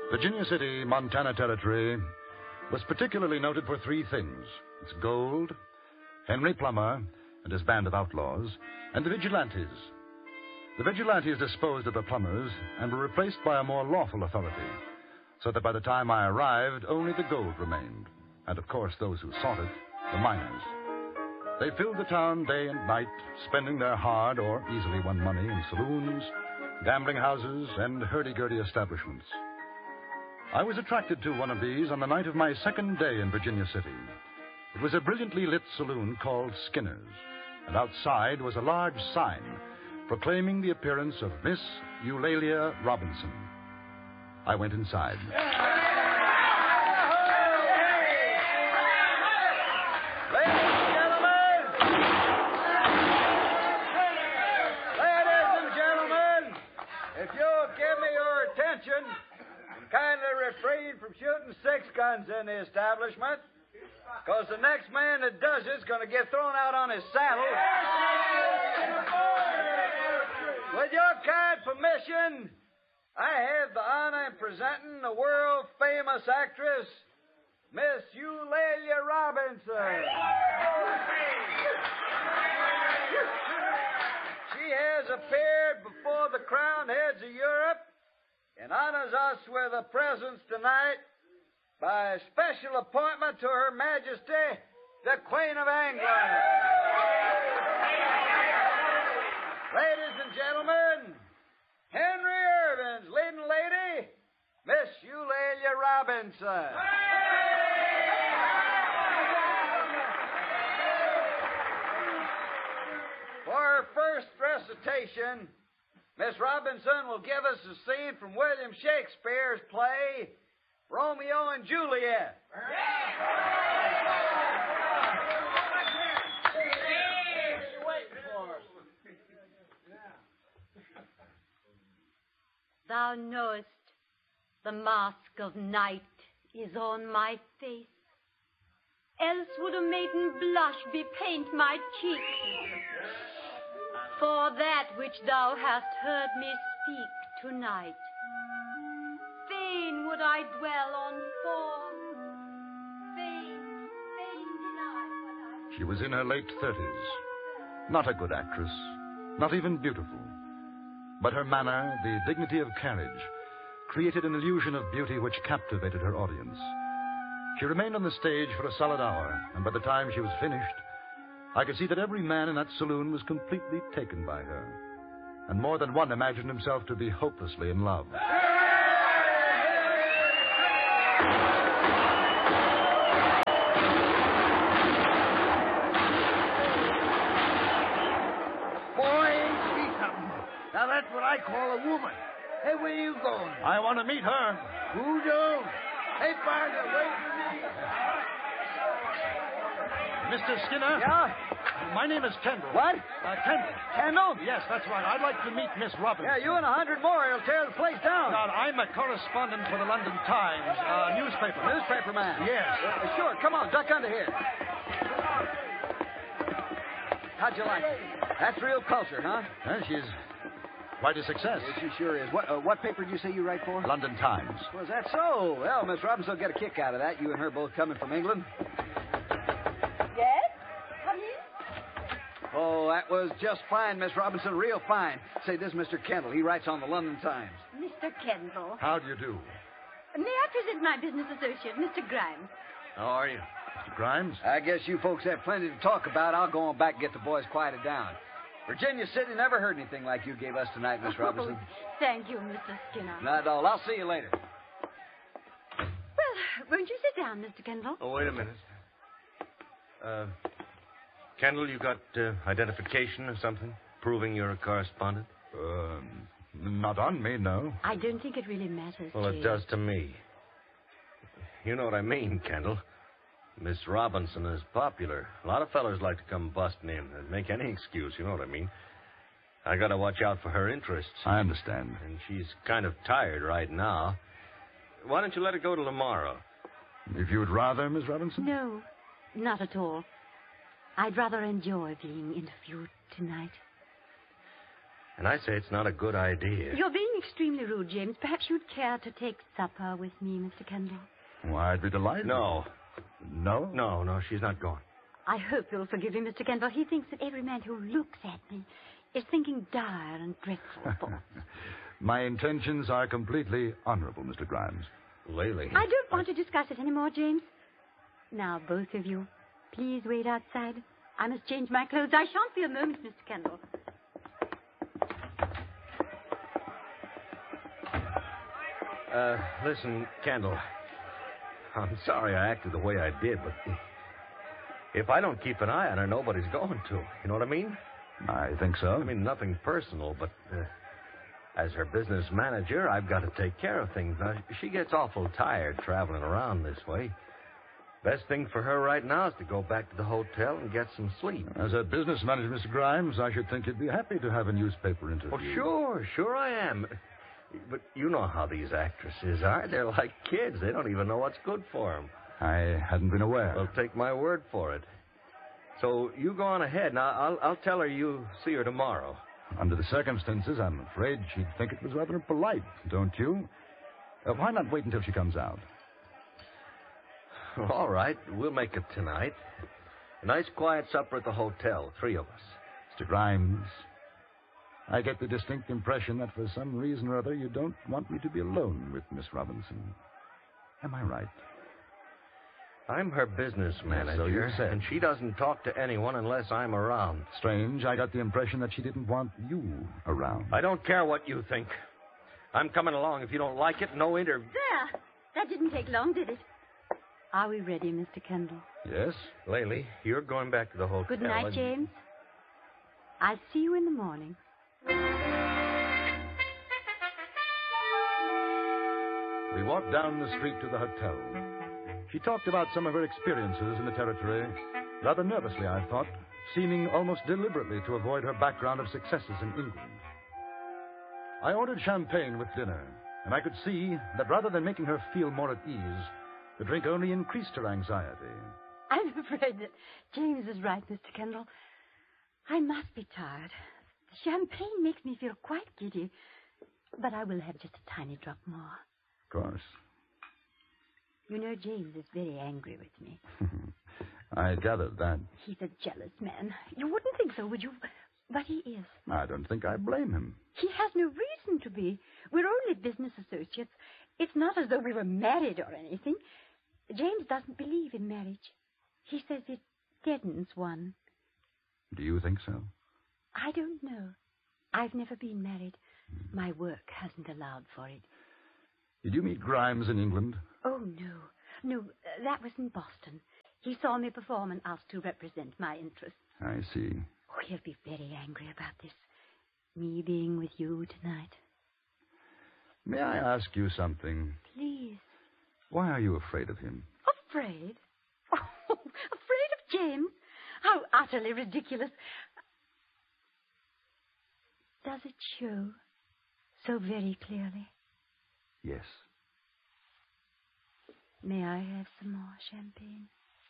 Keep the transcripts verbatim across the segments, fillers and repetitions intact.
Virginia City, Montana Territory, was particularly noted for three things. Its gold, Henry Plummer and his band of outlaws, and the vigilantes. The vigilantes disposed of the Plumbers and were replaced by a more lawful authority, so that by the time I arrived, only the gold remained. And, of course, those who sought it, the miners. They filled the town day and night, spending their hard or easily won money in saloons, gambling houses, and hurdy-gurdy establishments. I was attracted to one of these on the night of my second day in Virginia City. It was a brilliantly lit saloon called Skinner's, and outside was a large sign proclaiming the appearance of Miss Eulalia Robinson. I went inside. Ladies and gentlemen! Ladies and gentlemen! If you'll give me your attention and kindly refrain from shooting six guns in the establishment, because the next man that does it is going to get thrown out on his saddle. With your kind permission, I have the honor of presenting the world-famous actress, Miss Eulalia Robinson. She has appeared before the crowned heads of Europe and honors us with a presence tonight by special appointment to Her Majesty, the Queen of England. Ladies and gentlemen, Henry Irvin's leading lady, Miss Eulalia Robinson. For her first recitation, Miss Robinson will give us a scene from William Shakespeare's play, Romeo and Juliet. Thou knowest the mask of night is on my face. Else would a maiden blush bepaint my cheek. For that which thou hast heard me speak tonight, fain would I dwell on form. Fain, fain deny what I... She was in her late thirties. Not a good actress, not even beautiful. But her manner, the dignity of carriage, created an illusion of beauty which captivated her audience. She remained on the stage for a solid hour, and by the time she was finished, I could see that every man in that saloon was completely taken by her. And more than one imagined himself to be hopelessly in love. Boy, ain't she something. Now, that's what I call a woman. Hey, where you going? I want to meet her. Who don't? Hey, partner, wait for me. Mister Skinner? Yeah? My name is Kendall. What? Uh, Kendall. Kendall? Yes, that's right. I'd like to meet Miss Robinson. Yeah, you and a hundred more. It'll tear the place down. Now, I'm a correspondent for the London Times, uh, newspaper. Newspaper man? Yes. Uh, sure, come on, duck under here. How'd you like it? That's real culture, huh? Well, she's quite a success. Yes, she sure is. What, uh, what paper did you say you write for? London Times. Well, is that so? Well, Miss Robinson will get a kick out of that, you and her both coming from England. Yes? Come in? Oh, that was just fine, Miss Robinson, real fine. Say, this is Mister Kendall. He writes on the London Times. Mister Kendall. How do you do? May I present my business associate, Mister Grimes? How are you? Mister Grimes? I guess you folks have plenty to talk about. I'll go on back and get the boys quieted down. Virginia City never heard anything like you gave us tonight, Miss Robinson. Oh, thank you, Mister Skinner. Not at all. I'll see you later. Well, won't you sit down, Mister Kendall? Oh, wait a minute. Uh, Kendall, you got uh, identification or something? Proving you're a correspondent? Um, not on me, no. I don't think it really matters Well, to it you. does to me. You know what I mean, Kendall. Miss Robinson is popular. A lot of fellas like to come busting in and make any excuse, you know what I mean. I gotta watch out for her interests. I understand. And she's kind of tired right now. Why don't you let her go till tomorrow? If you would rather, Miss Robinson? No, not at all. I'd rather enjoy being interviewed tonight. And I say it's not a good idea. You're being extremely rude, James. Perhaps you'd care to take supper with me, Mister Kendall. Why, I'd be delighted. No. No? No, no, she's not going. I hope you'll forgive him, Mister Kendall. He thinks that every man who looks at me is thinking dire and dreadful thoughts. My intentions are completely honorable, Mister Grimes. Lily. I don't want to discuss it anymore, James. Now, both of you, please wait outside. I must change my clothes. I shan't be a moment, Mister Kendall. Uh, listen, Kendall. I'm sorry I acted the way I did, but if I don't keep an eye on her, nobody's going to. You know what I mean? I think so. I mean, nothing personal, but uh, as her business manager, I've got to take care of things. Now, she gets awful tired traveling around this way. Best thing for her right now is to go back to the hotel and get some sleep. As a business manager, Mister Grimes, I should think you'd be happy to have a newspaper interview. Oh, sure, sure I am. But you know how these actresses are. They're like kids. They don't even know what's good for them. I hadn't been aware. Well, take my word for it. So you go on ahead. Now, I'll, I'll tell her you see her tomorrow. Under the circumstances, I'm afraid she'd think it was rather impolite, don't you? Uh, why not wait until she comes out? All right. We'll make it tonight. A nice quiet supper at the hotel, three of us. Mister Grimes, I get the distinct impression that for some reason or other you don't want me to be alone with Miss Robinson. Am I right? I'm her business manager, so you said. And she doesn't talk to anyone unless I'm around. Strange. I got the impression that she didn't want you around. I don't care what you think. I'm coming along. If you don't like it, no interview. There. That didn't take long, did it? Are we ready, Mister Kendall? Yes? Laley, you're going back to the hotel. Good night, and... James. I'll see you in the morning. We walked down the street to the hotel. She talked about some of her experiences in the territory, rather nervously, I thought, seeming almost deliberately to avoid her background of successes in England. I ordered champagne with dinner, and I could see that rather than making her feel more at ease, the drink only increased her anxiety. I'm afraid that James is right, Mister Kendall. I must be tired. The champagne makes me feel quite giddy, but I will have just a tiny drop more. Of course. You know, James is very angry with me. I gathered that. He's a jealous man. You wouldn't think so, would you? But he is. I don't think I blame him. He has no reason to be. We're only business associates. It's not as though we were married or anything. James doesn't believe in marriage. He says it deadens one. Do you think so? I don't know. I've never been married. My work hasn't allowed for it. Did you meet Grimes in England? Oh, no. No, uh, that was in Boston. He saw me perform and asked to represent my interests. I see. Oh, he'll be very angry about this. Me being with you tonight. May I ask you something? Please. Why are you afraid of him? Afraid? Oh, afraid of James? How utterly ridiculous. Does it show so very clearly? Yes. May I have some more champagne?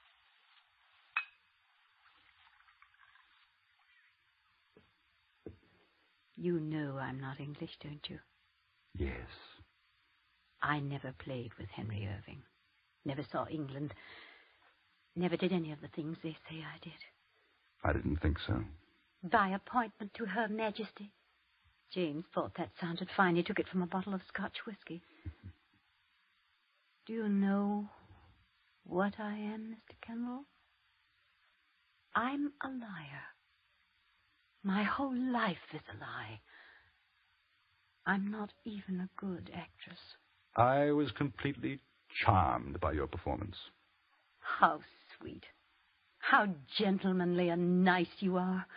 You know I'm not English, don't you? Yes. I never played with Henry Irving. Never saw England. Never did any of the things they say I did. I didn't think so. By appointment to Her Majesty. James thought that sounded fine. He took it from a bottle of Scotch whiskey. Do you know what I am, Mister Kendall? I'm a liar. My whole life is a lie. I'm not even a good actress. I was completely charmed by your performance. How sweet. How gentlemanly and nice you are.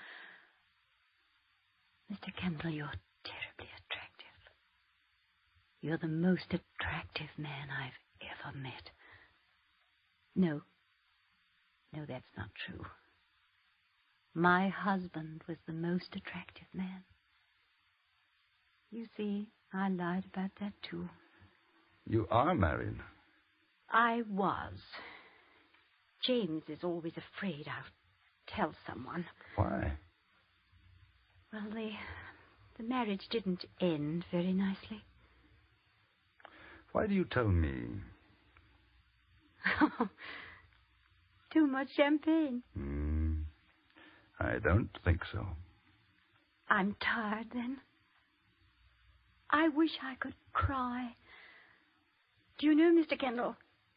Mister Kendall, you're terribly attractive. You're the most attractive man I've ever met. No. No, that's not true. My husband was the most attractive man. You see, I lied about that, too. You are married. I was. James is always afraid I'll tell someone. Why? Well, they The marriage didn't end very nicely. Why do you tell me? Too much champagne. Mm, I don't think so. I'm tired, then. I wish I could cry. Do you know, Mister Kendall,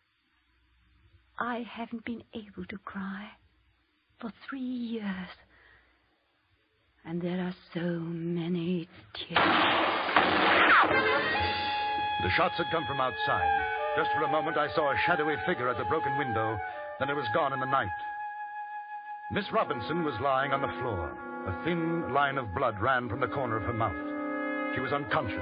I haven't been able to cry for three years. And there are so many tears. The shots had come from outside. Just for a moment, I saw a shadowy figure at the broken window. Then it was gone in the night. Miss Robinson was lying on the floor. A thin line of blood ran from the corner of her mouth. She was unconscious.